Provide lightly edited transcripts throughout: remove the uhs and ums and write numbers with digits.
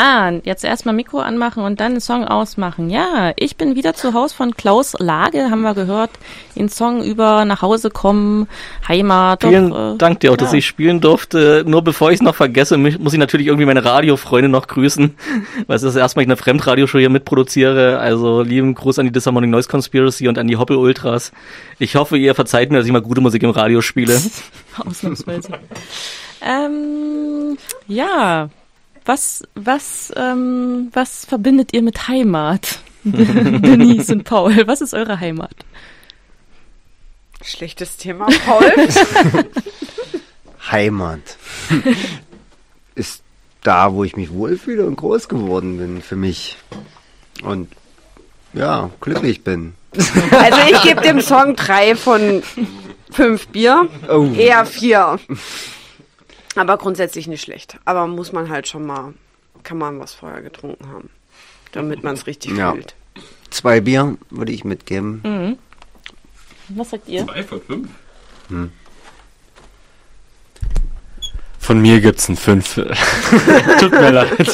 Jetzt erstmal Mikro anmachen und dann den Song ausmachen. Ja, ich bin wieder zu Hause von Klaus Lage, haben wir gehört. Den Song über nach Hause kommen, Heimat. Vielen Dank dir auch, dass ich spielen durfte. Nur bevor ich es noch vergesse, muss ich natürlich irgendwie meine Radiofreunde noch grüßen, weil es ist erstmal ich eine Fremdradioshow hier mitproduziere. Also lieben Gruß an die Disharmonic Noise Conspiracy und an die Hoppel Ultras. Ich hoffe, ihr verzeiht mir, dass ich mal gute Musik im Radio spiele. Ausnahmsweise. Ja, was verbindet ihr mit Heimat? Denise und Paul, was ist eure Heimat? Schlechtes Thema, Paul. Heimat ist da, wo ich mich wohlfühle und groß geworden bin für mich. Und ja, glücklich bin. Also ich gebe dem Song 3 von 5 Bier. Oh. Eher 4. Aber grundsätzlich nicht schlecht. Aber muss man halt schon mal, kann man was vorher getrunken haben, damit man es richtig fühlt. 2 Bier würde ich mitgeben. Mhm. Was sagt ihr? 2 von 5? Von mir gibt's ein 5. Tut mir leid.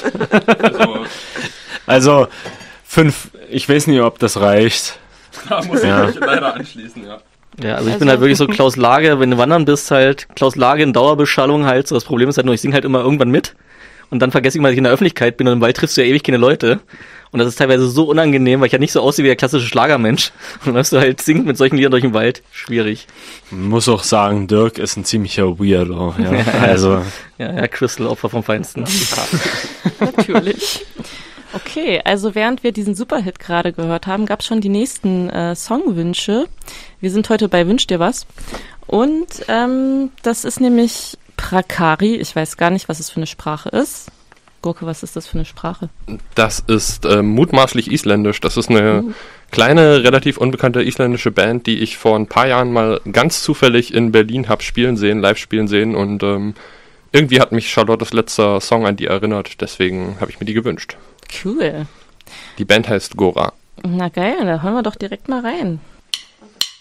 Also 5, ich weiß nicht, ob das reicht. Da muss ich mich leider anschließen, ja. Ja, also ich bin halt wirklich so Klaus Lage, wenn du wandern bist, halt Klaus Lage in Dauerbeschallung halt. So das Problem ist halt nur, ich singe halt immer irgendwann mit und dann vergesse ich mal, dass ich in der Öffentlichkeit bin und im Wald triffst du ja ewig keine Leute. Und das ist teilweise so unangenehm, weil ich ja nicht so aussehe wie der klassische Schlagermensch. Und dann hast du halt singt mit solchen Liedern durch den Wald. Schwierig. Man muss auch sagen, Dirk ist ein ziemlicher Weirdo. Ja, also. Ja, Crystal, Opfer vom Feinsten. Natürlich. Okay, also während wir diesen Superhit gerade gehört haben, gab es schon die nächsten Songwünsche. Wir sind heute bei Wünsch dir was. Und das ist nämlich Prakari. Ich weiß gar nicht, was es für eine Sprache ist. Gurke, was ist das für eine Sprache? Das ist mutmaßlich isländisch. Das ist eine kleine, relativ unbekannte isländische Band, die ich vor ein paar Jahren mal ganz zufällig in Berlin hab live spielen sehen. Und irgendwie hat mich Charlottes letzter Song an die erinnert. Deswegen habe ich mir die gewünscht. Cool. Die Band heißt Gora. Na geil, da hören wir doch direkt mal rein.